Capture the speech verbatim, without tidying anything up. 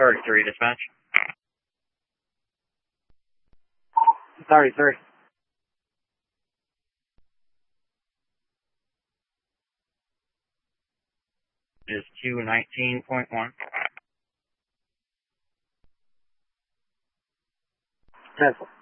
thirty-three, dispatch. thirty-three. Is two nineteen point one. Cancel.